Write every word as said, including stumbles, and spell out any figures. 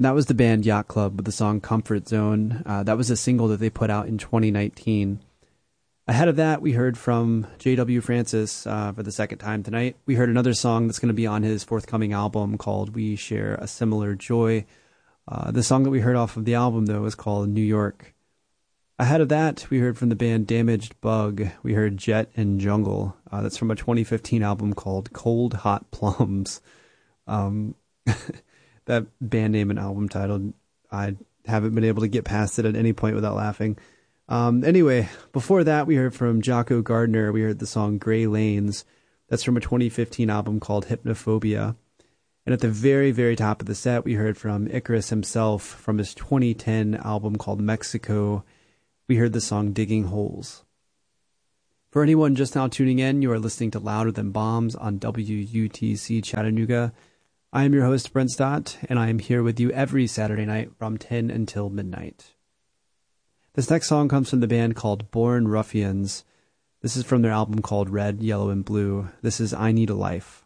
That was the band Yacht Club with the song Comfort Zone. Uh, that was a single that they put out in twenty nineteen. Ahead of that, we heard from J W Francis uh, for the second time tonight. We heard another song that's going to be on his forthcoming album called We Share a Similar Joy. Uh, the song that we heard off of the album, though, is called New York. Ahead of that, we heard from the band Damaged Bug. We heard Jet and Jungle. Uh, that's from a twenty fifteen album called Cold Hot Plums. Um, that band name and album title, I haven't been able to get past it at any point without laughing. Um, anyway, before that, we heard from Jocko Gardner. We heard the song Gray Lanes. That's from a twenty fifteen album called Hypnophobia. And at the very, very top of the set, we heard from Icarus himself from his twenty ten album called Mexico. We heard the song Digging Holes. For anyone just now tuning in, you are listening to Louder Than Bombs on W U T C Chattanooga. I am your host, Brent Stott, and I am here with you every Saturday night from ten until midnight. This next song comes from the band called Born Ruffians. This is from their album called Red, Yellow, and Blue. This is I Need a Life.